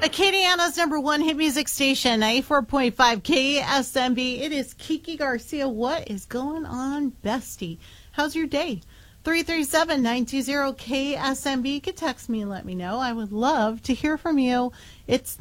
Acadiana's number one hit music station, 94.5 KSMB. It is Kiki Garcia. What is going on, bestie? How's your day? 337-920 KSMB. You can text me and let me know. I would love to hear from you. It's